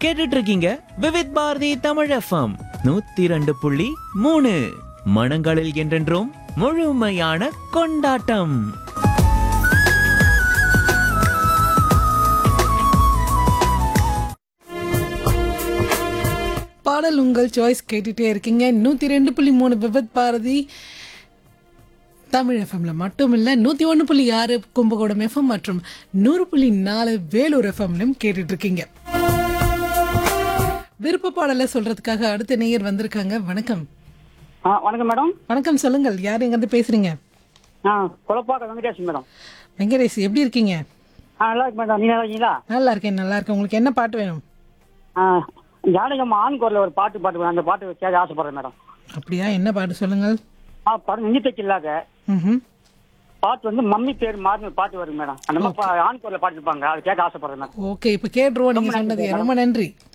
கேட்டுட்டு இருக்கீங்க விவித் பாரதி தமிழ் எஃப்எம் 102.3. மனங்களில் என்றென்றும் முழுமையான கொண்டாட்டம். பாடல் உங்கள் சாய்ஸ் கேட்டுட்டே இருக்கீங்க. 102.3 விபத் பாரதி தமிழ் எஃப்எம்ல மட்டும் இல்ல 101.6 கும்பகோணம் எஃப்எம் மற்றும் 100.4 வேலூர் எஃப்எம்லும் கேட்டுட்டு இருக்கீங்க. விருப்ப பாடலை சொல்றதுக்காக அடுத்த நேயர் வந்திருக்காங்க. வணக்கம். வணக்கம் மேடம். வணக்கம், சொல்லுங்கள். யார் எங்க இருந்து பேசுறீங்க? குழப்பாக்க வெங்கடேஷ் மேடம். வெங்கடேஷ், எப்படி இருக்கீங்க? நல்லா இருக்கு மேடம். நீங்க நல்லா இருக்கீங்களா? நல்லா இருக்கேன், நல்லா இருக்கேன். உங்களுக்கு என்ன பாட்டு வேணும்? ஜானகம்மா ஆண் குரல்ல ஒரு பாட்டு அந்த பாட்டு கேட்க ஆசைப்படுறேன் மேடம். அப்படியா, என்ன பாட்டு சொல்லுங்கள். படம் நெஞ்சித்தைக்கு இல்லாத பாட்டு வந்து மம்மி பேர் மாறின பாட்டு வரும் மேடம். அந்த மாதிரி ஆண் குரல்ல பாட்டு இருப்பாங்க, அது கேட்க ஆசைப்படுறேன் மேடம். ஓகே, இப்ப கேட்டுருவோம். நீங்க சொன்னது ரொம்ப நன்றி.